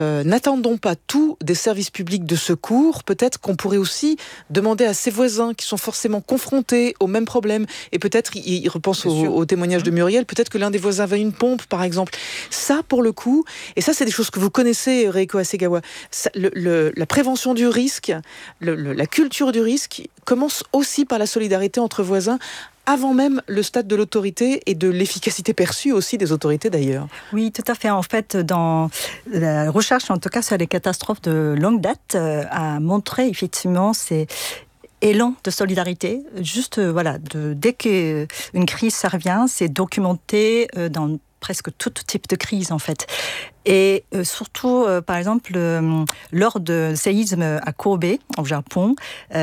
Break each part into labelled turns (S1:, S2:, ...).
S1: N'attendons pas tout des services publics de secours. Peut-être qu'on pourrait aussi demander à ses voisins qui sont forcément confrontés aux mêmes problèmes. Et peut-être, il repense au témoignage de Muriel, peut-être que l'un des voisins avait une pompe, par exemple. Ça, pour le coup, et ça, c'est des choses que vous connaissez, Reiko Hasegawa. La prévention du risque, la culture du risque commence aussi par la solidarité entre voisins, avant même le stade de l'autorité et de l'efficacité perçue aussi des autorités d'ailleurs.
S2: Oui, tout à fait. En fait, dans la recherche, en tout cas sur les catastrophes de longue date, a montré effectivement ces élan de solidarité. Juste, dès qu'une crise survient, c'est documenté dans presque tout type de crise en fait. Et surtout, par exemple, lors de séisme à Kobe, au Japon,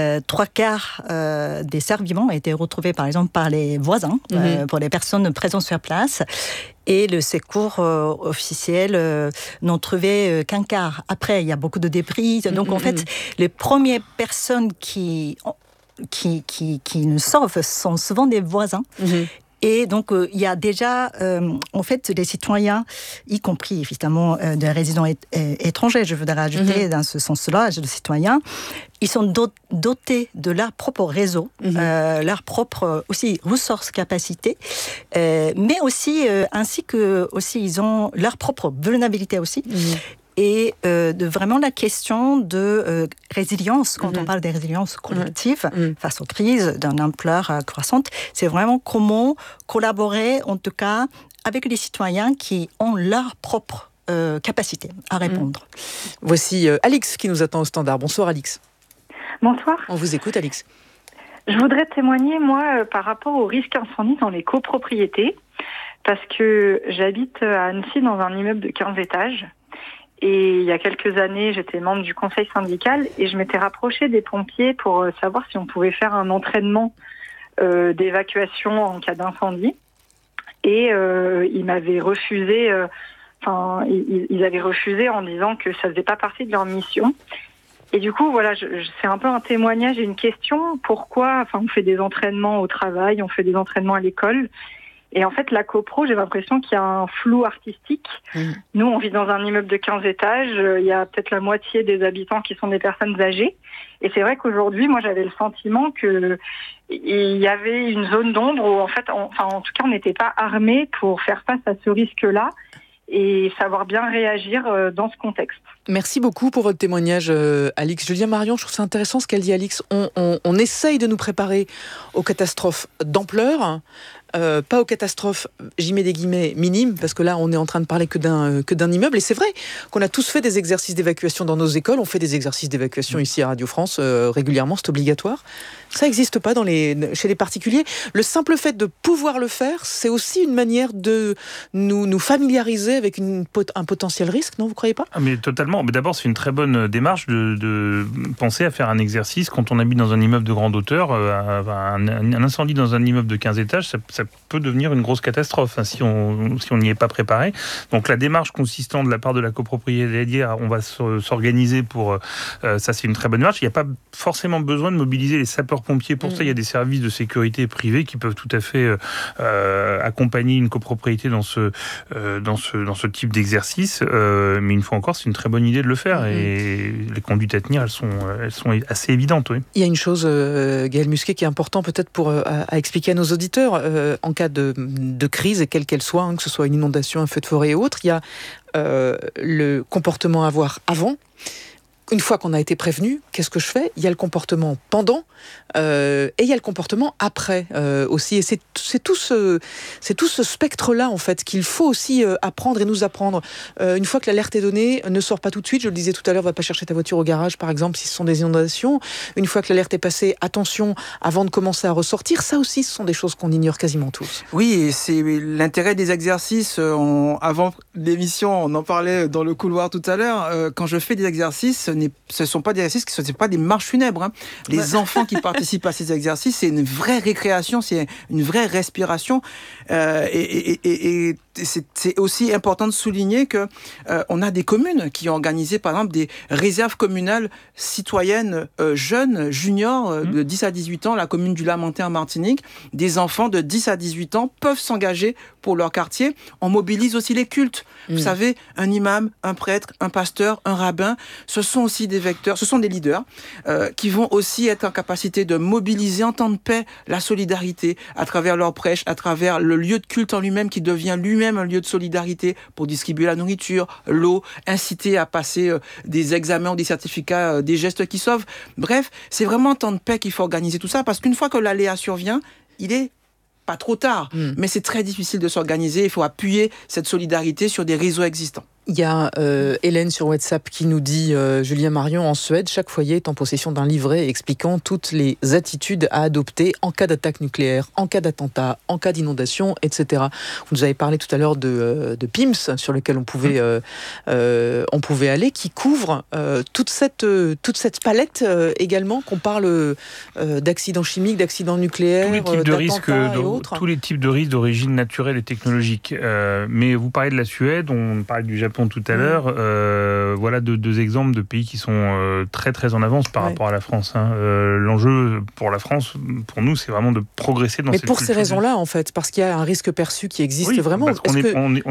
S2: 3/4 des survivants ont été retrouvés, par exemple, par les voisins, pour les personnes présentes sur place. Et le secours officiel n'ont trouvé qu'un quart. Après, il y a beaucoup de débris. Donc, en fait, les premières personnes qui nous sauvent sont souvent des voisins. Et donc, il y a déjà, en fait, des citoyens, y compris, évidemment, des résidents étrangers, je voudrais rajouter dans ce sens-là, les citoyens, ils sont dotés de leur propre réseau, leur propre aussi ressources, capacités, mais aussi, ainsi que aussi, ils ont leur propre vulnérabilité aussi. Et de vraiment la question de résilience, quand on parle de résilience collective face aux crises d'une ampleur croissante, c'est vraiment comment collaborer, en tout cas, avec les citoyens qui ont leur propre capacité à répondre.
S1: Voici Alix qui nous attend au standard. Bonsoir Alix.
S3: Bonsoir.
S1: On vous écoute Alix.
S3: Je voudrais témoigner, moi, par rapport au risque incendie dans les copropriétés, parce que j'habite à Annecy dans un immeuble de 15 étages. Et il y a quelques années, j'étais membre du conseil syndical et je m'étais rapprochée des pompiers pour savoir si on pouvait faire un entraînement d'évacuation en cas d'incendie. Et ils m'avaient refusé, ils avaient refusé en disant que ça faisait pas partie de leur mission. Et du coup, voilà, c'est un peu un témoignage et une question. Pourquoi, on fait des entraînements au travail, on fait des entraînements à l'école. Et en fait, la copro, j'ai l'impression qu'il y a un flou artistique. Nous, on vit dans un immeuble de 15 étages. Il y a peut-être la moitié des habitants qui sont des personnes âgées. Et c'est vrai qu'aujourd'hui, moi, j'avais le sentiment qu'il y avait une zone d'ombre où, en fait, en tout cas, on n'était pas armés pour faire face à ce risque-là et savoir bien réagir dans ce contexte.
S1: Merci beaucoup pour votre témoignage, Alix. Julien Marion, je trouve ça intéressant ce qu'elle dit, Alix. On essaye de nous préparer aux catastrophes d'ampleur, pas aux catastrophes, j'y mets des guillemets, minimes, parce que là, on est en train de parler que d'un immeuble. Et c'est vrai qu'on a tous fait des exercices d'évacuation dans nos écoles. On fait des exercices d'évacuation ici à Radio France régulièrement, c'est obligatoire. Ça n'existe pas chez les particuliers. Le simple fait de pouvoir le faire, c'est aussi une manière de nous familiariser avec un potentiel risque, non, vous ne croyez pas ?
S4: Mais totalement. Mais d'abord, c'est une très bonne démarche de penser à faire un exercice quand on habite dans un immeuble de grande hauteur. Un incendie dans un immeuble de 15 étages, ça peut devenir une grosse catastrophe si on n'y est pas préparé. Donc la démarche consistant de la part de la copropriété à dire on va s'organiser pour... ça, c'est une très bonne démarche. Il n'y a pas forcément besoin de mobiliser les sapeurs-pompiers. Pour ça, il y a des services de sécurité privés qui peuvent tout à fait accompagner une copropriété dans ce type d'exercice. Mais une fois encore, c'est une très bonne idée de le faire. Et les conduites à tenir, elles sont assez évidentes. Oui.
S1: Il y a une chose, Gaël Musquet, qui est important peut-être à expliquer à nos auditeurs. En cas de crise, et quelle qu'elle soit, que ce soit une inondation, un feu de forêt et autres, il y a le comportement à avoir avant. Une fois qu'on a été prévenu, qu'est-ce que je fais ? Il y a le comportement pendant et il y a le comportement après aussi. Et c'est tout ce spectre-là, en fait, qu'il faut aussi apprendre et nous apprendre. Une fois que l'alerte est donnée, ne sors pas tout de suite. Je le disais tout à l'heure, va pas chercher ta voiture au garage, par exemple, si ce sont des inondations. Une fois que l'alerte est passée, attention, avant de commencer à ressortir. Ça aussi, ce sont des choses qu'on ignore quasiment tous.
S5: Oui, et c'est l'intérêt des exercices. Avant l'émission, on en parlait dans le couloir tout à l'heure. Quand je fais des exercices, ce ne sont pas des exercices, ce ne sont pas des marches funèbres. Hein. Les enfants qui participent à ces exercices, c'est une vraie récréation, c'est une vraie respiration. Et c'est aussi important de souligner que on a des communes qui ont organisé, par exemple, des réserves communales citoyennes jeunes, juniors, de 10 à 18 ans, la commune du Lamentin en Martinique. Des enfants de 10 à 18 ans peuvent s'engager pour leur quartier. On mobilise aussi les cultes. Vous savez, un imam, un prêtre, un pasteur, un rabbin, ce sont aussi des vecteurs, ce sont des leaders qui vont aussi être en capacité de mobiliser en temps de paix la solidarité à travers leurs prêches, à travers le lieu de culte en lui-même qui devient lui-même un lieu de solidarité pour distribuer la nourriture, l'eau, inciter à passer des examens ou des certificats, des gestes qui sauvent. Bref, c'est vraiment en temps de paix qu'il faut organiser tout ça parce qu'une fois que l'aléa survient, il est pas trop tard, mais c'est très difficile de s'organiser. Il faut appuyer cette solidarité sur des réseaux existants.
S1: Il y a Hélène sur WhatsApp qui nous dit Julien Marion, en Suède, chaque foyer est en possession d'un livret expliquant toutes les attitudes à adopter en cas d'attaque nucléaire, en cas d'attentat, en cas d'inondation, etc. Vous nous avez parlé tout à l'heure de PIMS, sur lequel on pouvait aller, qui couvre toute cette palette également, qu'on parle d'accidents chimiques, d'accidents nucléaires,
S4: tous les types de risques d'origine naturelle et technologique. Mais vous parlez de la Suède, on parle du Japon tout à l'heure, voilà deux exemples de pays qui sont très très en avance par rapport à la France. L'enjeu pour la France, pour nous, c'est vraiment de progresser dans cette culture.
S1: Mais pour ces raisons-là, en fait, parce qu'il y a un risque perçu qui existe vraiment.
S4: Parce qu'on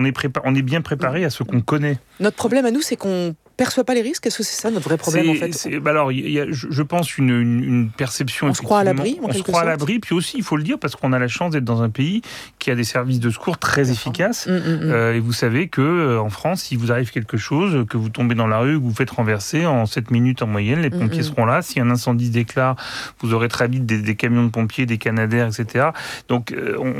S4: est bien préparé à ce qu'on connaît.
S1: Notre problème à nous, c'est qu'on perçoit pas les risques. Est-ce que c'est ça notre vrai problème en fait?
S4: Alors, il y a, je pense, une perception.
S1: On se croit à l'abri.
S4: On se croit à l'abri, puis aussi, il faut le dire, parce qu'on a la chance d'être dans un pays qui a des services de secours très efficaces. Et vous savez que en France, si vous arrive quelque chose, que vous tombez dans la rue, que vous faites renverser, en 7 minutes en moyenne, les pompiers seront là. Si un incendie se déclare, vous aurez très vite des camions de pompiers, des canadaires, etc. Donc,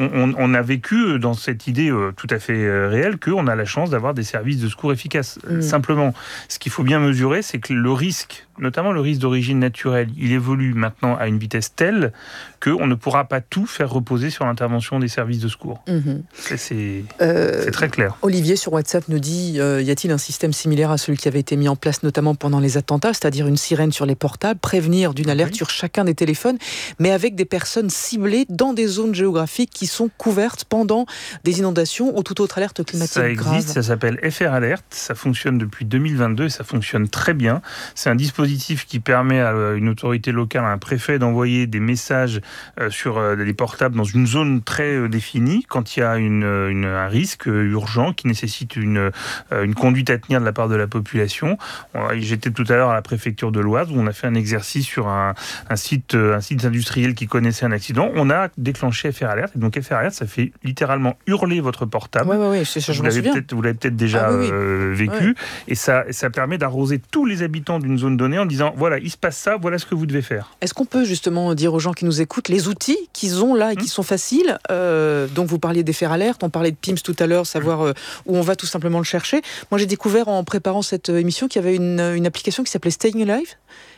S4: on a vécu dans cette idée tout à fait réelle qu'on a la chance d'avoir des services de secours efficaces. Simplement, ce qu'il faut bien mesurer, c'est que le risque, notamment le risque d'origine naturelle, il évolue maintenant à une vitesse telle qu'on ne pourra pas tout faire reposer sur l'intervention des services de secours. C'est très clair.
S1: Olivier sur WhatsApp nous dit y a-t-il un système similaire à celui qui avait été mis en place notamment pendant les attentats, c'est-à-dire une sirène sur les portables, prévenir d'une alerte sur chacun des téléphones, mais avec des personnes ciblées dans des zones géographiques qui sont couvertes pendant des inondations ou toute autre alerte climatique grave.
S4: Ça existe, ça s'appelle FR Alert, ça fonctionne depuis 2022 et ça fonctionne très bien. C'est un dispositif qui permet à une autorité locale, à un préfet, d'envoyer des messages sur les portables dans une zone très définie quand il y a un risque urgent qui nécessite une conduite à tenir de la part de la population. J'étais tout à l'heure à la préfecture de l'Oise où on a fait un exercice sur un site industriel qui connaissait un accident. On a déclenché FR Alert et donc FR Alert, ça fait littéralement hurler votre portable.
S1: Oui, je m'en souviens.
S4: Vous l'avez peut-être déjà vécu. Et ça permet d'arroser tous les habitants d'une zone donnée en disant voilà, il se passe ça, voilà ce que vous devez faire.
S1: Est-ce qu'on peut justement dire aux gens qui nous écoutent les outils qu'ils ont là et qui sont faciles, donc vous parliez des FR Alert, on parlait de PIMS tout à l'heure, savoir où on va tout simplement le chercher. Moi j'ai découvert en préparant cette émission qu'il y avait une application qui s'appelait Staying Alive.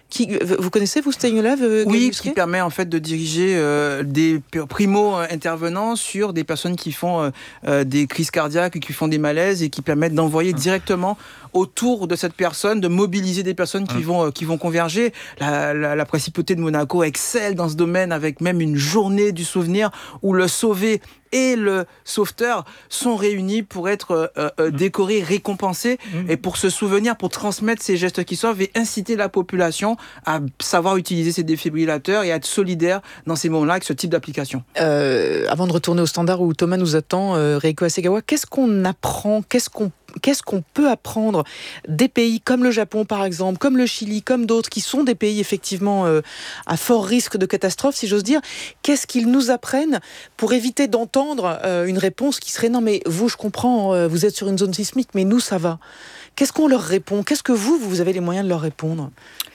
S1: Vous connaissez, vous, Staying Alive?
S5: Oui, qui permet en fait de diriger des primo-intervenants sur des personnes qui font des crises cardiaques, qui font des malaises et qui permettent d'envoyer directement autour de cette personne, de mobiliser des personnes qui vont converger. La principauté de Monaco excelle dans ce domaine avec même une journée du souvenir où le sauvé et le sauveteur sont réunis pour être décorés, récompensés et pour se souvenir, pour transmettre ces gestes qui sauvent et inciter la population à savoir utiliser ces défibrillateurs et à être solidaire dans ces moments-là avec ce type d'application.
S1: Avant de retourner au standard où Thomas nous attend, Reiko Hasegawa, qu'est-ce qu'on apprend, qu'est-ce qu'on peut apprendre des pays comme le Japon par exemple, comme le Chili, comme d'autres qui sont des pays effectivement à fort risque de catastrophe, si j'ose dire. Qu'est-ce qu'ils nous apprennent pour éviter d'entendre une réponse qui serait non mais vous, je comprends, vous êtes sur une zone sismique, mais nous ça va. Qu'est-ce qu'on leur répond? Qu'est-ce que vous avez les moyens de leur répondre?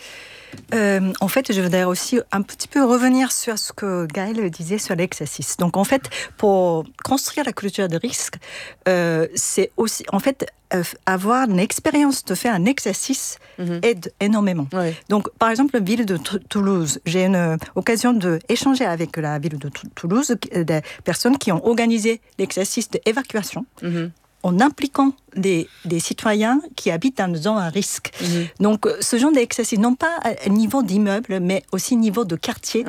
S2: En fait, je voudrais aussi un petit peu revenir sur ce que Gaël disait sur l'exercice. Donc, en fait, pour construire la culture de risque, c'est aussi, en fait, avoir une expérience de faire un exercice aide énormément. Ouais. Donc, par exemple, la ville de Toulouse, j'ai une occasion d'échanger avec la ville de Toulouse, des personnes qui ont organisé l'exercice d'évacuation. en impliquant des citoyens qui habitent dans une zone à risque. Donc, ce genre d'exercice, non pas à niveau d'immeuble, mais aussi au niveau de quartier.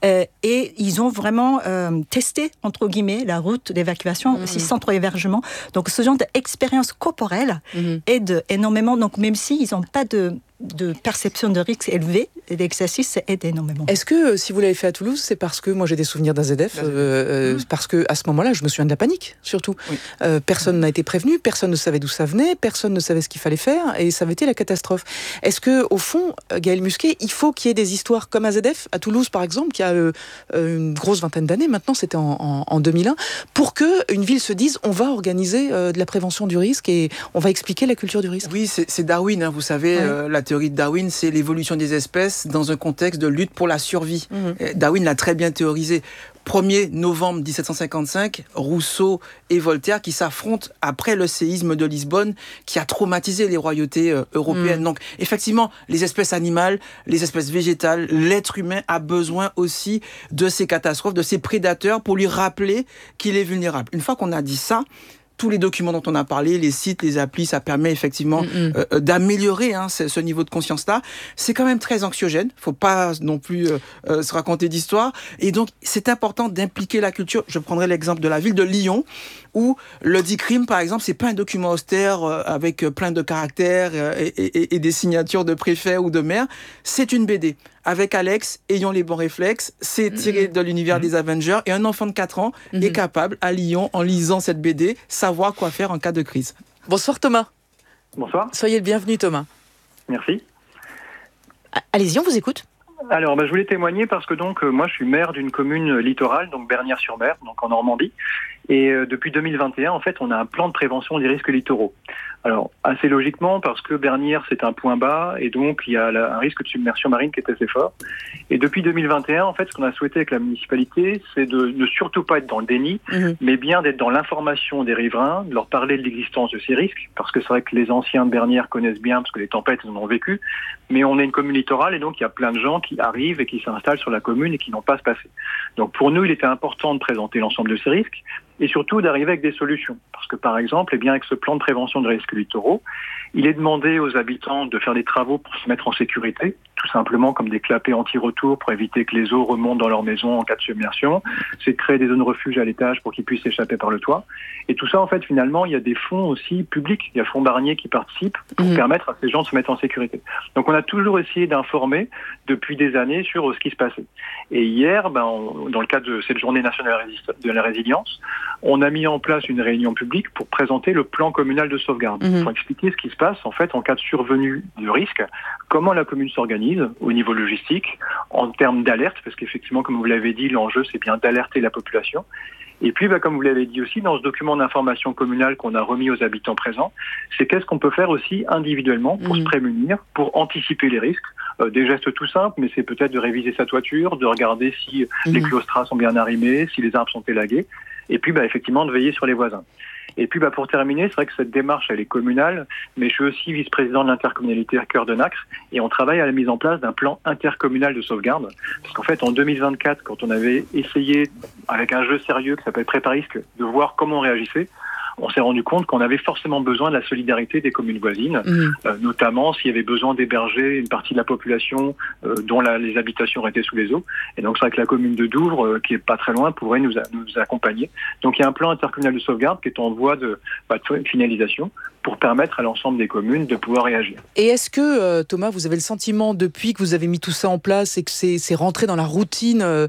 S2: Et ils ont vraiment testé, entre guillemets, la route d'évacuation, aussi centre d'hébergement. Donc, ce genre d'expérience corporelle aide énormément. Donc, même s'ils n'ont pas de perception de risque élevée, l'exercice aide énormément.
S1: Est-ce que si vous l'avez fait à Toulouse, c'est parce que moi j'ai des souvenirs d'un ZF, parce que à ce moment-là, je me souviens de la panique, surtout. Personne n'a été prévenu, personne ne savait d'où ça venait, personne ne savait ce qu'il fallait faire, et ça avait été la catastrophe. Est-ce que au fond, Gaël Musquet, il faut qu'il y ait des histoires comme à ZF, à Toulouse par exemple, qui a une grosse vingtaine d'années, maintenant c'était en 2001, pour que une ville se dise on va organiser de la prévention du risque et on va expliquer la culture du risque.
S5: Oui, c'est Darwin, vous savez, la théorie de Darwin, c'est l'évolution des espèces dans un contexte de lutte pour la survie. Darwin l'a très bien théorisé. 1er novembre 1755, Rousseau et Voltaire qui s'affrontent après le séisme de Lisbonne qui a traumatisé les royautés européennes. Donc effectivement, les espèces animales, les espèces végétales, l'être humain a besoin aussi de ces catastrophes, de ces prédateurs pour lui rappeler qu'il est vulnérable. Une fois qu'on a dit ça, tous les documents dont on a parlé, les sites, les applis, ça permet effectivement d'améliorer ce niveau de conscience-là. C'est quand même très anxiogène. Faut pas non plus se raconter d'histoire. Et donc, c'est important d'impliquer la culture. Je prendrai l'exemple de la ville de Lyon, où le dit crime, par exemple, c'est pas un document austère avec plein de caractères et des signatures de préfet ou de maire. C'est une BD. Avec Alex, ayons les bons réflexes, c'est tiré de l'univers des Avengers, et un enfant de 4 ans est capable, à Lyon, en lisant cette BD, savoir quoi faire en cas de crise.
S1: Bonsoir Thomas.
S6: Bonsoir.
S1: Soyez le bienvenu Thomas.
S6: Merci.
S1: Allez-y, on vous écoute.
S6: Alors, je voulais témoigner parce que moi, je suis maire d'une commune littorale, donc Bernières-sur-Mer, donc en Normandie. Et depuis 2021, en fait, on a un plan de prévention des risques littoraux. Alors, assez logiquement, parce que Bernières, c'est un point bas, et donc il y a un risque de submersion marine qui est assez fort. Et depuis 2021, en fait, ce qu'on a souhaité avec la municipalité, c'est de ne surtout pas être dans le déni, mais bien d'être dans l'information des riverains, de leur parler de l'existence de ces risques, parce que c'est vrai que les anciens de Bernières connaissent bien, parce que les tempêtes, ils en ont vécu, mais on est une commune littorale, et donc il y a plein de gens qui arrivent et qui s'installent sur la commune et qui n'ont pas ce passé. Donc pour nous, il était important de présenter l'ensemble de ces risques, et surtout d'arriver avec des solutions. Parce que par exemple, avec ce plan de prévention de risques littoraux, il est demandé aux habitants de faire des travaux pour se mettre en sécurité, tout simplement comme des clapets anti-retour pour éviter que les eaux remontent dans leur maison en cas de submersion. C'est de créer des zones refuge à l'étage pour qu'ils puissent s'échapper par le toit. Et tout ça, en fait, finalement, il y a des fonds aussi publics. Il y a Fonds Barnier qui participe pour permettre à ces gens de se mettre en sécurité. Donc on a toujours essayé d'informer depuis des années sur ce qui se passait. Et hier, dans le cadre de cette journée nationale de la résilience, on a mis en place une réunion publique pour présenter le plan communal de sauvegarde, pour expliquer ce qui se passe en fait en cas de survenue de risque, comment la commune s'organise au niveau logistique, en termes d'alerte, parce qu'effectivement, comme vous l'avez dit, l'enjeu c'est bien d'alerter la population. Et puis, comme vous l'avez dit aussi, dans ce document d'information communale qu'on a remis aux habitants présents, c'est qu'est-ce qu'on peut faire aussi individuellement pour se prémunir, pour anticiper les risques. Des gestes tout simples, mais c'est peut-être de réviser sa toiture, de regarder si les claustras sont bien arrimés, si les arbres sont élagués, et puis effectivement de veiller sur les voisins. Et puis pour terminer, c'est vrai que cette démarche elle est communale, mais je suis aussi vice-président de l'intercommunalité Cœur de Nacre, et on travaille à la mise en place d'un plan intercommunal de sauvegarde. Parce qu'en fait, en 2024, quand on avait essayé, avec un jeu sérieux qui s'appelle Préparisque, de voir comment on réagissait, on s'est rendu compte qu'on avait forcément besoin de la solidarité des communes voisines, notamment s'il y avait besoin d'héberger une partie de la population dont les habitations étaient sous les eaux. Et donc c'est vrai que la commune de Douvres, qui est pas très loin, pourrait nous accompagner. Donc il y a un plan intercommunal de sauvegarde qui est en voie de finalisation pour permettre à l'ensemble des communes de pouvoir réagir.
S1: Et est-ce que, Thomas, vous avez le sentiment, depuis que vous avez mis tout ça en place et que c'est rentré dans la routine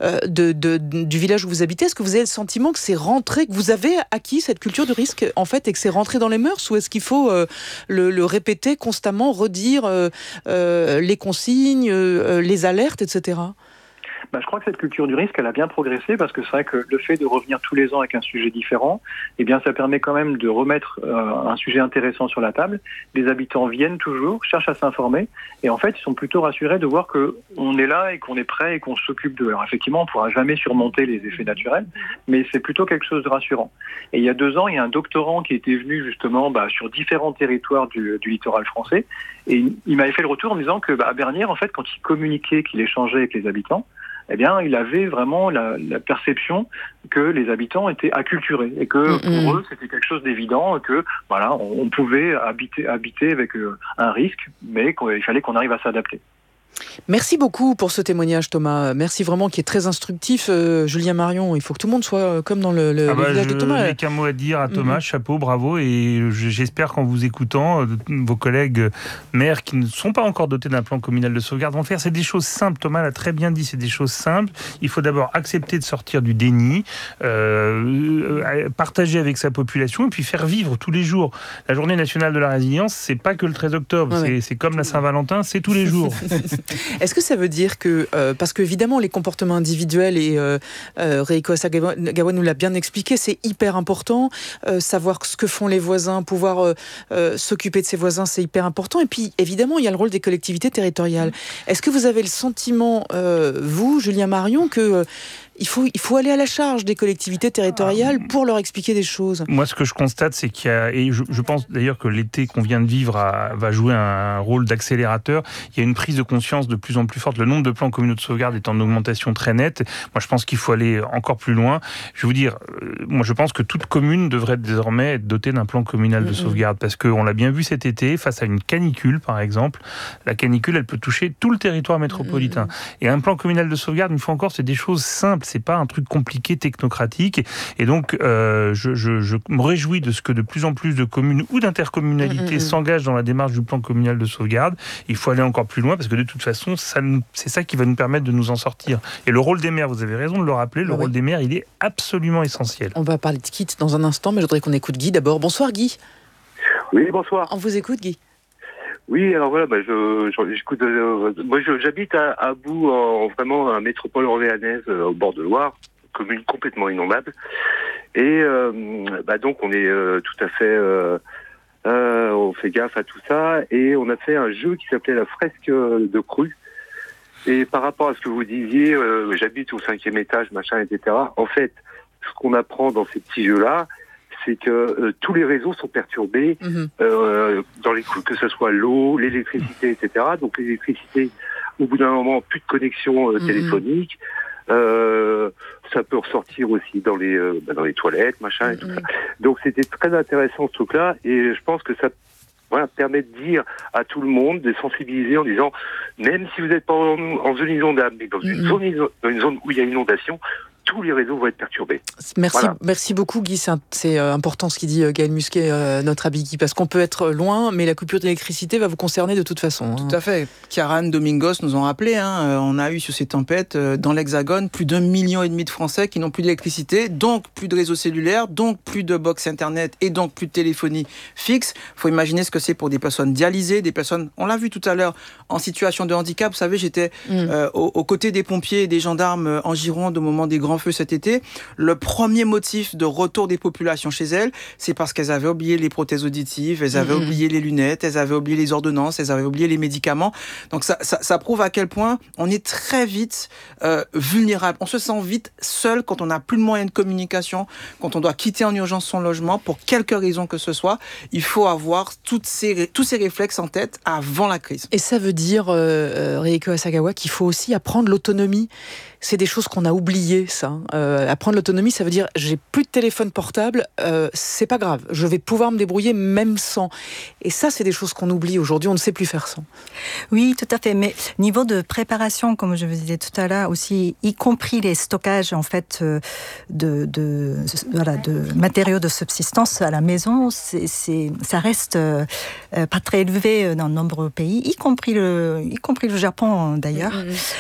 S1: du village où vous habitez, est-ce que vous avez le sentiment que c'est rentré, que vous avez acquis cette culture de risque, en fait, et que c'est rentré dans les mœurs, ou est-ce qu'il faut le répéter constamment, redire les consignes, les alertes, etc.
S6: Je crois que cette culture du risque, elle a bien progressé parce que c'est vrai que le fait de revenir tous les ans avec un sujet différent, ça permet quand même de remettre un sujet intéressant sur la table. Les habitants viennent toujours, cherchent à s'informer et en fait, ils sont plutôt rassurés de voir qu'on est là et qu'on est prêt et qu'on s'occupe d'eux. Alors effectivement, on ne pourra jamais surmonter les effets naturels, mais c'est plutôt quelque chose de rassurant. Et il y a 2 ans, il y a un doctorant qui était venu justement sur différents territoires du littoral français et il m'avait fait le retour en disant que à Bernières, en fait, quand il communiquait, qu'il échangeait avec les habitants, eh bien, il avait vraiment la perception que les habitants étaient acculturés et que pour eux, c'était quelque chose d'évident que voilà, on pouvait habiter avec un risque, mais qu'il fallait qu'on arrive à s'adapter.
S1: Merci beaucoup pour ce témoignage, Thomas. Merci vraiment, qui est très instructif. Julien Marion, il faut que tout le monde soit comme dans le village de Thomas.
S4: Je n'ai qu'un mot à dire à Thomas, chapeau, bravo, et j'espère qu'en vous écoutant, vos collègues maires qui ne sont pas encore dotés d'un plan communal de sauvegarde vont le faire. C'est des choses simples, Thomas l'a très bien dit, c'est des choses simples. Il faut d'abord accepter de sortir du déni, partager avec sa population et puis faire vivre tous les jours. La journée nationale de la résilience, c'est pas que le 13 octobre, c'est comme la Saint-Valentin, c'est tous les jours.
S1: Est-ce que ça veut dire que, parce qu'évidemment les comportements individuels, et Reiko Asagawa nous l'a bien expliqué, c'est hyper important, savoir ce que font les voisins, pouvoir s'occuper de ses voisins, c'est hyper important, et puis évidemment il y a le rôle des collectivités territoriales. Est-ce que vous avez le sentiment, vous, Julien Marion, que il faut aller à la charge des collectivités territoriales pour leur expliquer des choses?
S4: Moi, ce que je constate, c'est qu'il y a, et je pense d'ailleurs que l'été qu'on vient de vivre va jouer un rôle d'accélérateur. Il y a une prise de conscience de plus en plus forte. Le nombre de plans communaux de sauvegarde est en augmentation très nette. Moi, je pense qu'il faut aller encore plus loin. Je vais vous dire, moi, je pense que toute commune devrait désormais être dotée d'un plan communal de sauvegarde, parce qu'on l'a bien vu cet été, face à une canicule, par exemple. La canicule, elle peut toucher tout le territoire métropolitain. Et un plan communal de sauvegarde, une fois encore, c'est des choses simples. C'est pas un truc compliqué, technocratique. Et donc, je me réjouis de ce que de plus en plus de communes ou d'intercommunalités s'engagent dans la démarche du plan communal de sauvegarde. Il faut aller encore plus loin, parce que de toute façon, c'est ça qui va nous permettre de nous en sortir. Et le rôle des maires, vous avez raison de le rappeler, le rôle des maires, il est absolument essentiel.
S1: On va parler de kit dans un instant, mais je voudrais qu'on écoute Guy d'abord. Bonsoir Guy.
S7: Oui, bonsoir.
S1: On vous écoute, Guy.
S7: Oui, alors voilà, j'écoute. Moi, j'habite à Boue, vraiment à métropole orléanaise, au bord de Loire, commune complètement inondable. Et donc, on est tout à fait, on fait gaffe à tout ça, et on a fait un jeu qui s'appelait la fresque de crue. Et par rapport à ce que vous disiez, j'habite au 5e étage, machin, etc. En fait, ce qu'on apprend dans ces petits jeux-là, c'est que tous les réseaux sont perturbés, dans que ce soit l'eau, l'électricité, etc. Donc l'électricité, au bout d'un moment, plus de connexion téléphonique. Ça peut ressortir aussi dans les toilettes, machin, et tout ça. Donc c'était très intéressant ce truc-là, et je pense que ça permet de dire à tout le monde, de sensibiliser en disant, même si vous n'êtes pas en zone inondable, mais dans une zone où il y a inondation, tous les réseaux vont être perturbés.
S1: Merci beaucoup Guy, c'est important ce qu'il dit Gaël Musquet, notre ami Guy, parce qu'on peut être loin, mais la coupure d'électricité va vous concerner de toute façon.
S5: Tout à fait. Kiaran, Domingos nous ont rappelé, on a eu sur ces tempêtes dans l'Hexagone plus d'1,5 million de Français qui n'ont plus d'électricité, donc plus de réseau cellulaire, donc plus de box internet et donc plus de téléphonie fixe. Il faut imaginer ce que c'est pour des personnes dialysées, des personnes, on l'a vu tout à l'heure, en situation de handicap. Vous savez, j'étais aux côtés des pompiers et des gendarmes en Gironde au moment des grands feu cet été. Le premier motif de retour des populations chez elles, c'est parce qu'elles avaient oublié les prothèses auditives, elles avaient oublié les lunettes, elles avaient oublié les ordonnances, elles avaient oublié les médicaments. Donc ça prouve à quel point on est très vite vulnérable. On se sent vite seul quand on n'a plus de moyens de communication, quand on doit quitter en urgence son logement, pour quelque raison que ce soit. Il faut avoir tous ces réflexes en tête avant la crise.
S1: Et ça veut dire, Reiko Asagawa, qu'il faut aussi apprendre l'autonomie. C'est des choses qu'on a oubliées, ça. Apprendre l'autonomie, ça veut dire j'ai plus de téléphone portable, c'est pas grave, je vais pouvoir me débrouiller même sans. Et ça, c'est des choses qu'on oublie aujourd'hui, on ne sait plus faire sans.
S2: Oui, tout à fait. Mais niveau de préparation, comme je vous disais tout à l'heure aussi, y compris les stockages en fait de matériaux de subsistance à la maison, ça reste pas très élevé dans de nombreux pays, y compris le Japon d'ailleurs.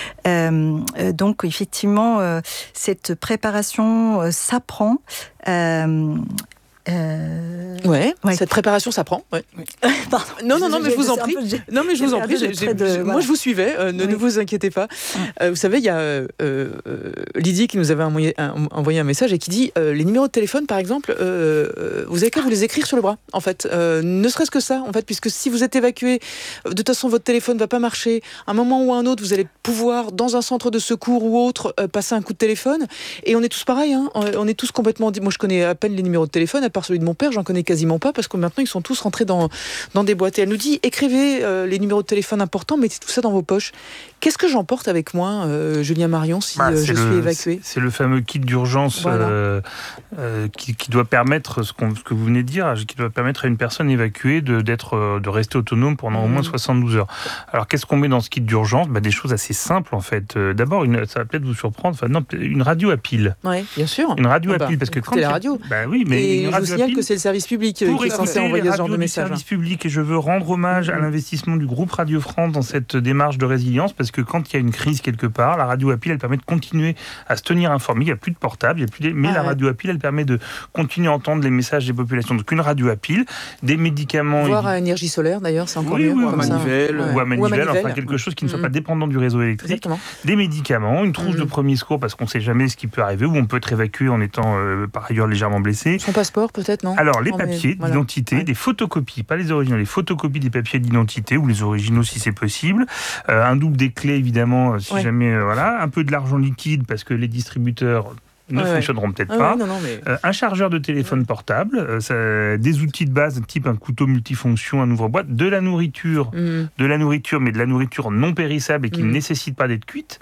S2: Donc effectivement, cette préparation s'apprend.
S1: Cette préparation s'apprend. Ouais.
S2: Pardon.
S1: Non, mais je vous en prie. Moi, je vous suivais. Ne vous inquiétez pas. Vous savez, il y a Lydie qui nous avait envoyé un message et qui dit les numéros de téléphone, par exemple, vous avez qu'à vous les écrire sur le bras. En fait, ne serait-ce que ça, en fait, puisque si vous êtes évacué, de toute façon, votre téléphone ne va pas marcher. À un moment ou à un autre, vous allez pouvoir, dans un centre de secours ou autre, passer un coup de téléphone. Et on est tous pareils. On est tous complètement. Moi, je connais à peine les numéros de téléphone. À part celui de mon père, j'en connais quasiment pas, parce que maintenant ils sont tous rentrés dans des boîtes. Et elle nous dit, écrivez les numéros de téléphone importants, mettez tout ça dans vos poches. Qu'est-ce que j'emporte avec moi, Julien Marion, si je suis évacué ?
S4: C'est le fameux kit d'urgence qui doit permettre, ce que vous venez de dire, qui doit permettre à une personne évacuée de rester autonome pendant au moins 72 heures. Alors, qu'est-ce qu'on met dans ce kit d'urgence ? Des choses assez simples, en fait. D'abord, ça va peut-être vous surprendre, une radio à pile.
S1: Oui, bien sûr.
S4: Une radio à pile, parce que quand
S1: la radio.
S4: Oui, mais
S1: et
S4: une
S1: je
S4: radio
S1: vous signale
S4: à pile,
S1: que c'est le service public qui est censé envoyer ce genre de message.
S4: Service public, et je veux rendre hommage à l'investissement du groupe Radio France dans cette démarche de résilience, parce que quand il y a une crise quelque part, la radio à pile, elle permet de continuer à se tenir informé. Il n'y a plus de portable, mais la radio à pile, elle permet de continuer à entendre les messages des populations. Donc une radio à pile, des médicaments...
S1: Voire à énergie solaire, d'ailleurs, c'est encore mieux.
S5: Ou à manivelle.
S4: Ou à manivelle, enfin quelque chose qui ne soit pas dépendant du réseau électrique.
S1: Exactement.
S4: Des médicaments, une trousse de premier secours, parce qu'on ne sait jamais ce qui peut arriver, ou on peut être évacué en étant par ailleurs légèrement blessé.
S1: Son passeport, peut-être, non ?
S4: Alors, les papiers d'identité, des photocopies, pas les originaux, les photocopies des papiers d'identité, ou les originaux si c'est possible, un double des clés, évidemment, si jamais, un peu de l'argent liquide, parce que les distributeurs ne fonctionneront peut-être pas. Un chargeur de téléphone portable, des outils de base type un couteau multifonction, un ouvre-boîte, de la nourriture, mais de la nourriture non périssable et qui ne nécessite pas d'être cuite.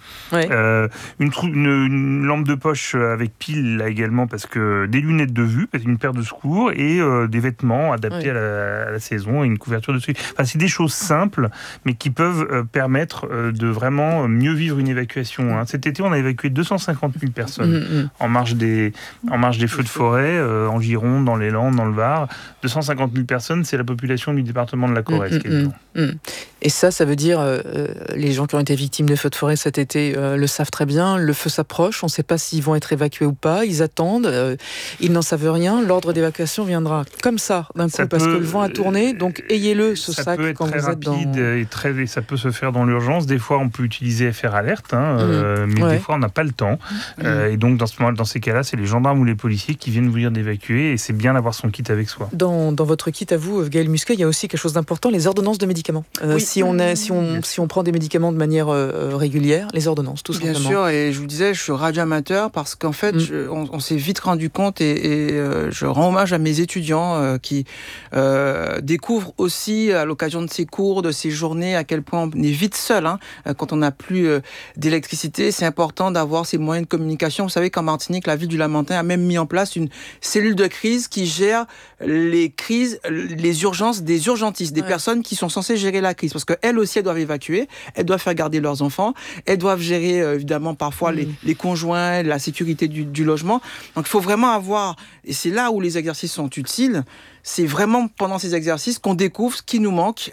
S4: Une lampe de poche avec pile là également, parce que des lunettes de vue, une paire de secours et des vêtements adaptés à la saison et une couverture dessus. Enfin, c'est des choses simples, mais qui peuvent permettre de vraiment mieux vivre une évacuation. Cet été, on a évacué 250 000 personnes. En marge des feux de forêt, en Gironde, dans les Landes, dans le Var. 250 000 personnes, c'est la population du département de la Corrèze.
S1: Et ça veut dire, les gens qui ont été victimes de feux de forêt cet été le savent très bien, le feu s'approche, on ne sait pas s'ils vont être évacués ou pas, ils attendent, ils n'en savent rien, l'ordre d'évacuation viendra comme ça, d'un coup, parce que le vent a tourné, donc ayez-le, ce sac, quand vous êtes dans...
S4: Ça peut être très rapide et ça peut se faire dans l'urgence. Des fois, on peut utiliser FR Alert, mais des fois, on n'a pas le temps. Et donc, dans ces cas-là, c'est les gendarmes ou les policiers qui viennent vous dire d'évacuer, et c'est bien d'avoir son kit avec soi.
S1: Dans votre kit à vous, Gaël Musquet, il y a aussi quelque chose d'important, les ordonnances de médicaments. Si on prend des médicaments de manière régulière, les ordonnances, tout simplement.
S5: Bien sûr, et je vous disais, je suis radioamateur parce qu'en fait, on s'est vite rendu compte, et je rends hommage à mes étudiants qui découvrent aussi, à l'occasion de ces cours, de ces journées, à quel point on est vite seul. Quand on n'a plus d'électricité, c'est important d'avoir ces moyens de communication. Vous savez qu'en Martinique, la ville du Lamentin a même mis en place une cellule de crise qui gère les crises, les urgences des urgentistes, des personnes qui sont censées gérer la crise. Parce qu'elles aussi, elles doivent évacuer, elles doivent faire garder leurs enfants, elles doivent gérer évidemment parfois les conjoints, la sécurité du logement. Donc il faut vraiment avoir, et c'est là où les exercices sont utiles, c'est vraiment pendant ces exercices qu'on découvre ce qui nous manque,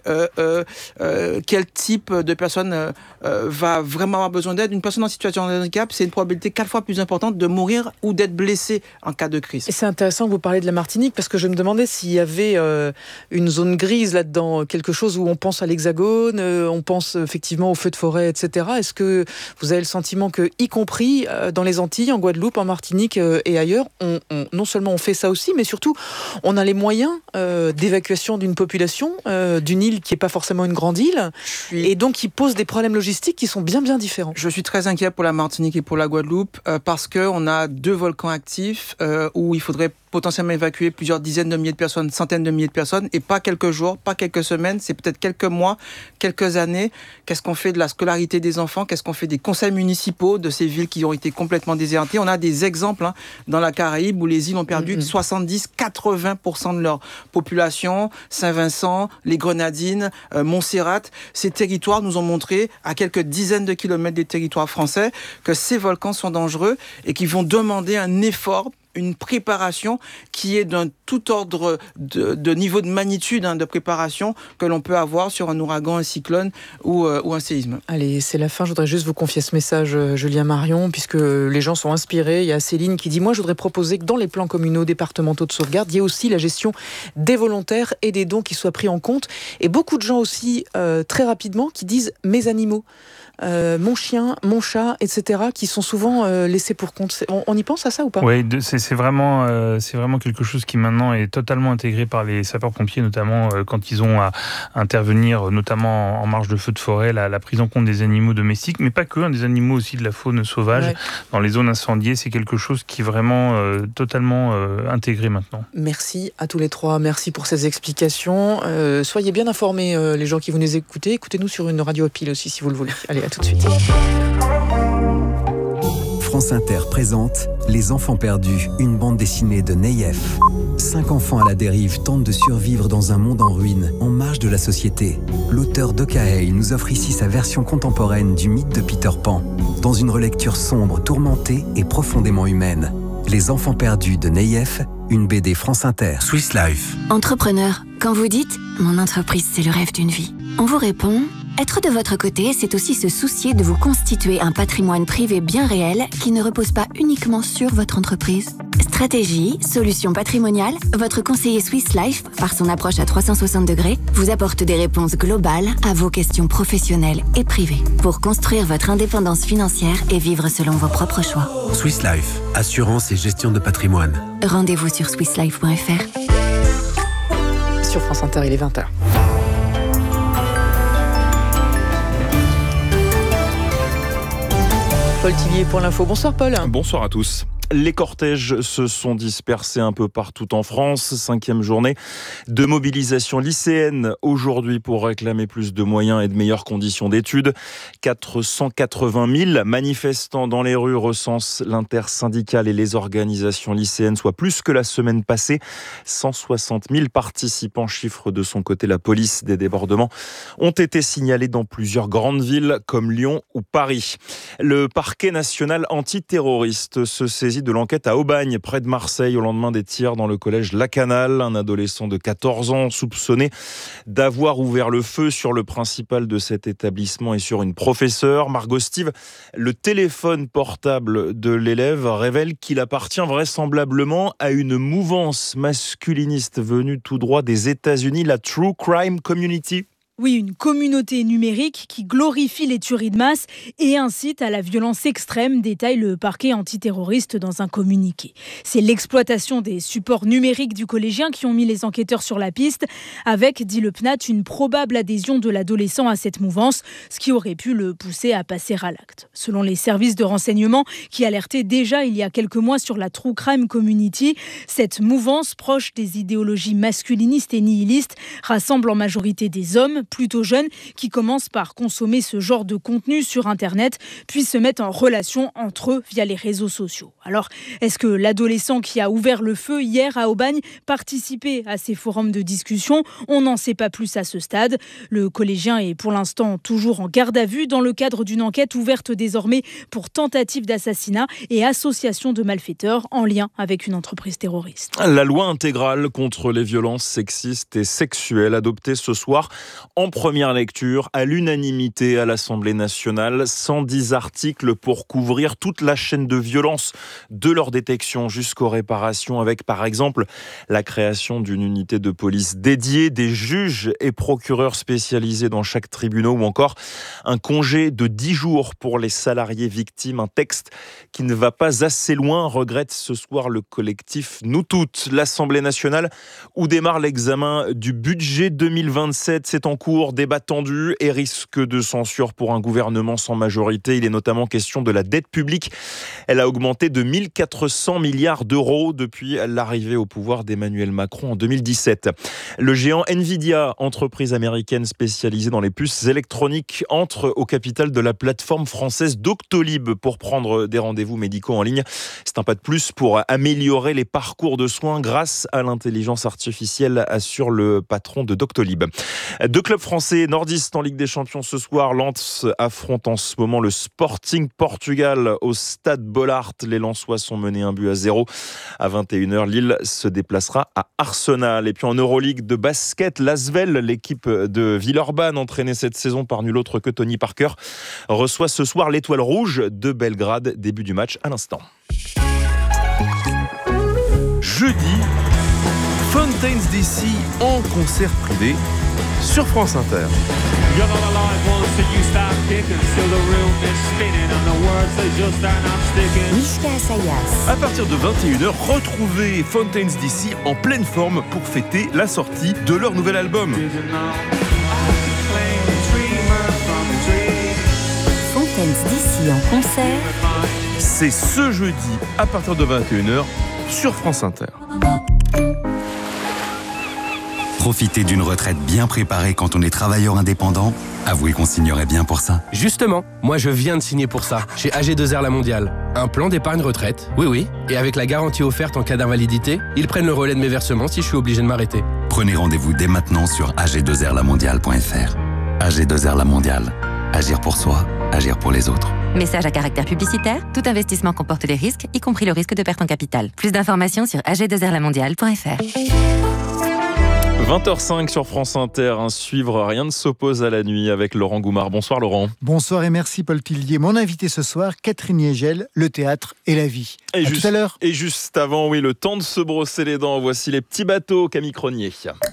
S5: quel type de personne va vraiment avoir besoin d'aide. Une personne en situation de handicap, c'est une probabilité 4 fois plus importante de mourir ou d'être blessée en cas de crise.
S1: Et c'est intéressant que vous parliez de la Martinique, parce que je me demandais s'il y avait une zone grise là-dedans, quelque chose où on pense à l'Hexagone, on pense effectivement aux feux de forêt, etc. Est-ce que vous avez le sentiment que, y compris dans les Antilles, en Guadeloupe, en Martinique et ailleurs, non seulement on fait ça aussi, mais surtout on a les moyens d'évacuation d'une population, d'une île qui n'est pas forcément une grande île, et donc qui pose des problèmes logistiques qui sont bien différents.
S5: Je suis très inquiet pour la Martinique et pour la Guadeloupe parce qu'on a 2 volcans actifs où il faudrait potentiellement évacuer plusieurs dizaines de milliers de personnes, centaines de milliers de personnes, et pas quelques jours, pas quelques semaines, c'est peut-être quelques mois, quelques années. Qu'est-ce qu'on fait de la scolarité des enfants? Qu'est-ce qu'on fait des conseils municipaux de ces villes qui ont été complètement désertées? On a des exemples dans la Caraïbe où les îles ont perdu 70-80% de leur population. Saint-Vincent, les Grenadines, Montserrat. Ces territoires nous ont montré, à quelques dizaines de kilomètres des territoires français, que ces volcans sont dangereux et qu'ils vont demander un effort, une préparation qui est d'un tout ordre de niveau de magnitude de préparation que l'on peut avoir sur un ouragan, un cyclone ou un séisme.
S1: Allez, c'est la fin. Je voudrais juste vous confier ce message, Julien Marion, puisque les gens sont inspirés. Il y a Céline qui dit « Moi, je voudrais proposer que dans les plans communaux, départementaux de sauvegarde, il y ait aussi la gestion des volontaires et des dons qui soient pris en compte. » Et beaucoup de gens aussi, très rapidement, qui disent « Mes animaux ». Mon chien, mon chat, etc., qui sont souvent laissés pour compte. On y pense à ça ou pas?
S4: Oui, c'est c'est vraiment quelque chose qui maintenant est totalement intégré par les sapeurs-pompiers, notamment quand ils ont à intervenir, notamment en marge de feux de forêt, la prise en compte des animaux domestiques, mais pas que, des animaux aussi de la faune sauvage. Dans les zones incendiées, c'est quelque chose qui est vraiment totalement intégré maintenant.
S1: Merci à tous les trois, merci pour ces explications. Soyez bien informés, les gens qui vous nous écoutez. Écoutez-nous sur une radio à pile aussi, si vous le voulez. Allez, à tout de suite.
S8: France Inter présente Les Enfants Perdus, une bande dessinée de Neyef. 5 enfants à la dérive tentent de survivre dans un monde en ruine, en marge de la société. L'auteur d'Okaei nous offre ici sa version contemporaine du mythe de Peter Pan, dans une relecture sombre, tourmentée et profondément humaine. Les Enfants Perdus de Neyef, une BD France Inter.
S9: Swiss Life.
S10: Entrepreneur, quand vous dites « Mon entreprise, c'est le rêve d'une vie », on vous répond « Être de votre côté, c'est aussi se soucier de vous constituer un patrimoine privé bien réel qui ne repose pas uniquement sur votre entreprise. » Stratégie, solutions patrimoniales, votre conseiller Swiss Life, par son approche à 360 degrés, vous apporte des réponses globales à vos questions professionnelles et privées pour construire votre indépendance financière et vivre selon vos propres choix.
S9: Swiss Life, assurance et gestion de patrimoine.
S10: Rendez-vous sur swisslife.fr.
S1: Sur France Inter, il est 20h. Paul Tillier pour l'info. Bonsoir Paul.
S11: Bonsoir à tous. Les cortèges se sont dispersés un peu partout en France. 5e journée de mobilisation lycéenne aujourd'hui pour réclamer plus de moyens et de meilleures conditions d'études. 480 000 manifestants dans les rues recensent l'intersyndicale et les organisations lycéennes, soit plus que la semaine passée. 160 000 participants, chiffre de son côté la police. Des débordements ont été signalés dans plusieurs grandes villes comme Lyon ou Paris. Le parquet national antiterroriste se saisit de l'enquête à Aubagne, près de Marseille, au lendemain des tirs dans le collège Lacanal. Un adolescent de 14 ans soupçonné d'avoir ouvert le feu sur le principal de cet établissement et sur une professeure. Margot Steve, le téléphone portable de l'élève révèle qu'il appartient vraisemblablement à une mouvance masculiniste venue tout droit des États-Unis, la True Crime Community.
S12: Oui, une communauté numérique qui glorifie les tueries de masse et incite à la violence extrême, détaille le parquet antiterroriste dans un communiqué. C'est l'exploitation des supports numériques du collégien qui ont mis les enquêteurs sur la piste, avec, dit le PNAT, une probable adhésion de l'adolescent à cette mouvance, ce qui aurait pu le pousser à passer à l'acte. Selon les services de renseignement qui alertaient déjà il y a quelques mois sur la True Crime Community, cette mouvance proche des idéologies masculinistes et nihilistes rassemble en majorité des hommes plutôt jeunes qui commencent par consommer ce genre de contenu sur Internet, puis se mettent en relation entre eux via les réseaux sociaux. Alors, est-ce que l'adolescent qui a ouvert le feu hier à Aubagne participait à ces forums de discussion ? On n'en sait pas plus à ce stade. Le collégien est pour l'instant toujours en garde à vue dans le cadre d'une enquête ouverte désormais pour tentative d'assassinat et association de malfaiteurs en lien avec une entreprise terroriste.
S11: La loi intégrale contre les violences sexistes et sexuelles adoptée ce soir en première lecture à l'unanimité à l'Assemblée nationale. 110 articles pour couvrir toute la chaîne de violence, de leur détection jusqu'aux réparations, avec par exemple la création d'une unité de police dédiée, des juges et procureurs spécialisés dans chaque tribunal ou encore un congé de 10 jours pour les salariés victimes. Un texte qui ne va pas assez loin, regrette ce soir le collectif Nous Toutes. L'Assemblée nationale où démarre l'examen du budget 2027, c'est en cours, débat tendu et risque de censure pour un gouvernement sans majorité. Il est notamment question de la dette publique. Elle a augmenté de 1400 milliards d'euros depuis l'arrivée au pouvoir d'Emmanuel Macron en 2017. Le géant Nvidia, entreprise américaine spécialisée dans les puces électroniques, entre au capital de la plateforme française Doctolib pour prendre des rendez-vous médicaux en ligne. C'est un pas de plus pour améliorer les parcours de soins grâce à l'intelligence artificielle, assure le patron de Doctolib. Deux clubs français nordistes en Ligue des Champions ce soir. Lens affronte en ce moment le Sporting Portugal au stade Bollaert. Les Lensois sont menés 1-0. À 21h, Lille se déplacera à Arsenal. Et puis en Euroleague de basket, l'Asvel, l'équipe de Villeurbanne entraînée cette saison par nul autre que Tony Parker, reçoit ce soir l'Étoile Rouge de Belgrade. Début du match à l'instant.
S13: Jeudi, Fountains DC en concert privé sur France Inter. You're not alive once that you start kicking. Still the room is spinning and the words they just are not sticking.
S14: Mishka Assayas.
S15: À partir de 21h, retrouvez Fountains DC en pleine forme pour fêter la sortie de leur nouvel album.
S14: Fountains DC en concert.
S15: C'est ce jeudi à partir de 21h sur France Inter.
S16: Profiter d'une retraite bien préparée quand on est travailleur indépendant, avouez qu'on signerait bien pour ça.
S17: Justement, moi je viens de signer pour ça, chez AG2R La Mondiale. Un plan d'épargne retraite, oui, et avec la garantie offerte en cas d'invalidité, ils prennent le relais de mes versements si je suis obligé de m'arrêter.
S16: Prenez rendez-vous dès maintenant sur ag2rlamondiale.fr. AG2R La Mondiale. Agir pour soi, agir pour les autres.
S14: Message à caractère publicitaire, tout investissement comporte des risques, y compris le risque de perte en capital. Plus d'informations sur ag2rlamondiale.fr.
S11: 20h05 sur France Inter, un suivre Rien ne s'oppose à la nuit avec Laurent Goumard. Bonsoir Laurent.
S18: Bonsoir et merci Paul Tillier. Mon invité ce soir, Catherine Yegel, le théâtre et la vie. Tout à l'heure.
S11: Et juste avant, oui, le temps de se brosser les dents. Voici les petits bateaux, Camille Cronier.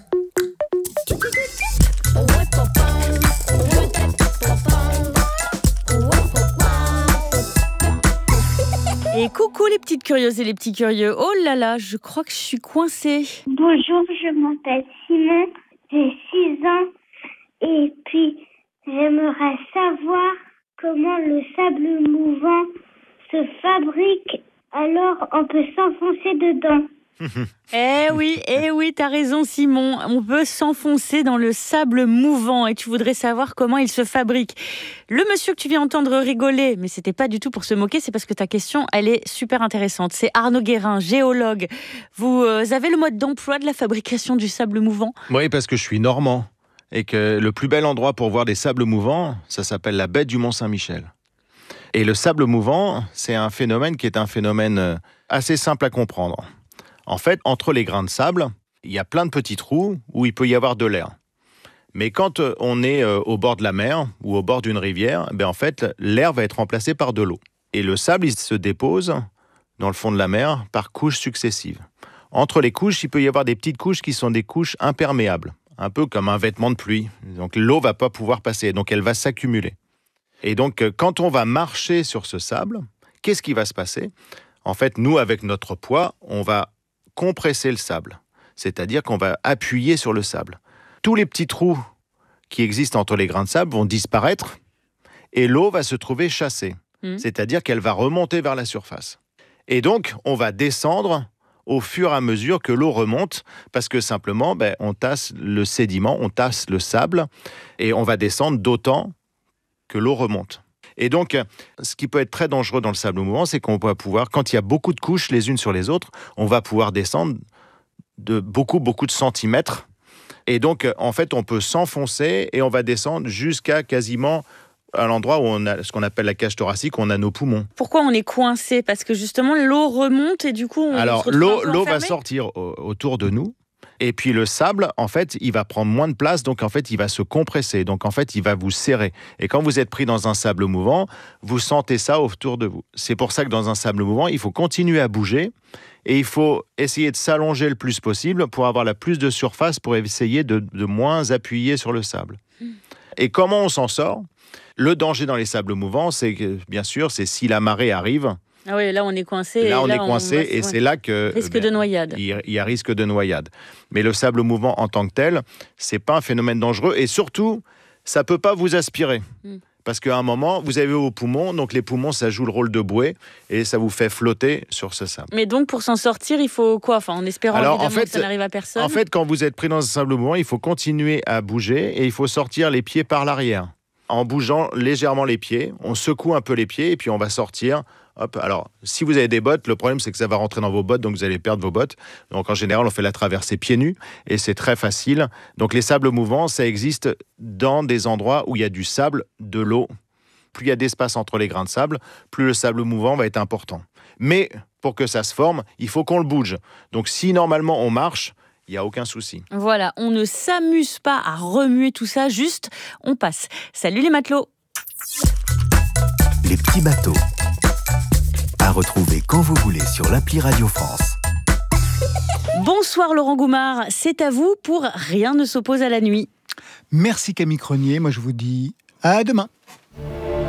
S19: Et coucou les petites curieuses et les petits curieux. Oh là là, je crois que je suis coincée.
S20: Bonjour, je m'appelle Simon, j'ai 6 ans. Et puis, j'aimerais savoir comment le sable mouvant se fabrique. Alors, on peut s'enfoncer dedans.
S19: Eh oui, t'as raison Simon. On peut s'enfoncer dans le sable mouvant et tu voudrais savoir comment il se fabrique. Le monsieur que tu viens entendre rigoler, mais c'était pas du tout pour se moquer, c'est parce que ta question, elle est super intéressante. C'est Arnaud Guérin, géologue. Vous avez le mode d'emploi de la fabrication du sable mouvant ?
S21: Oui, parce que je suis normand et que le plus bel endroit pour voir des sables mouvants, ça s'appelle la baie du Mont-Saint-Michel. Et le sable mouvant, c'est un phénomène qui est un phénomène assez simple à comprendre. En fait, entre les grains de sable, il y a plein de petits trous où il peut y avoir de l'air. Mais quand on est au bord de la mer ou au bord d'une rivière, en fait, l'air va être remplacé par de l'eau. Et le sable, il se dépose dans le fond de la mer par couches successives. Entre les couches, il peut y avoir des petites couches qui sont des couches imperméables, un peu comme un vêtement de pluie. Donc l'eau ne va pas pouvoir passer, donc elle va s'accumuler. Et donc, quand on va marcher sur ce sable, qu'est-ce qui va se passer ? En fait, nous, avec notre poids, on va compresser le sable, c'est-à-dire qu'on va appuyer sur le sable. Tous les petits trous qui existent entre les grains de sable vont disparaître et l'eau va se trouver chassée, c'est-à-dire qu'elle va remonter vers la surface. Et donc, on va descendre au fur et à mesure que l'eau remonte, parce que simplement, on tasse le sédiment, on tasse le sable, et on va descendre d'autant que l'eau remonte. Et donc, ce qui peut être très dangereux dans le sable mouvant, c'est qu'on va pouvoir, quand il y a beaucoup de couches les unes sur les autres, on va pouvoir descendre de beaucoup de centimètres. Et donc, en fait, on peut s'enfoncer et on va descendre jusqu'à quasiment à l'endroit où on a ce qu'on appelle la cage thoracique, où on a nos poumons.
S19: Pourquoi on est coincé ? Parce que justement, l'eau remonte et du coup, on
S21: Alors,
S19: se retrouve
S21: l'eau va sortir autour de nous. Et puis le sable, en fait, il va prendre moins de place, donc en fait, il va se compresser. Donc en fait, il va vous serrer. Et quand vous êtes pris dans un sable mouvant, vous sentez ça autour de vous. C'est pour ça que dans un sable mouvant, il faut continuer à bouger et il faut essayer de s'allonger le plus possible pour avoir la plus de surface, pour essayer de moins appuyer sur le sable. Et comment on s'en sort ? Le danger dans les sables mouvants, c'est que, bien sûr, c'est si la marée arrive.
S19: Ah oui, là on est coincé.
S21: Là on est coincé et c'est là que
S19: risque de noyade.
S21: Il y a risque de noyade. Mais le sable mouvant en tant que tel, c'est pas un phénomène dangereux et surtout, ça peut pas vous aspirer. Parce qu'à un moment, vous avez vos poumons, donc les poumons, ça joue le rôle de bouée et ça vous fait flotter sur ce sable.
S19: Mais donc, pour s'en sortir, il faut quoi ? Enfin, en espérant évidemment que ça n'arrive à personne.
S21: En fait, quand vous êtes pris dans un sable mouvant, il faut continuer à bouger et il faut sortir les pieds par l'arrière. En bougeant légèrement les pieds, on secoue un peu les pieds et puis on va sortir. Hop. Alors, si vous avez des bottes, le problème, c'est que ça va rentrer dans vos bottes, donc vous allez perdre vos bottes. Donc, en général, on fait la traversée pieds nus et c'est très facile. Donc, les sables mouvants, ça existe dans des endroits où il y a du sable, de l'eau. Plus il y a d'espace entre les grains de sable, plus le sable mouvant va être important. Mais pour que ça se forme, il faut qu'on le bouge. Donc, si normalement on marche, il n'y a aucun souci.
S19: Voilà, on ne s'amuse pas à remuer tout ça, juste on passe. Salut les matelots.
S22: Les petits bateaux. À retrouver quand vous voulez sur l'appli Radio France.
S19: Bonsoir Laurent Goumard, c'est à vous pour Rien ne s'oppose à la nuit.
S18: Merci Camille Cronier. Moi, je vous dis à demain.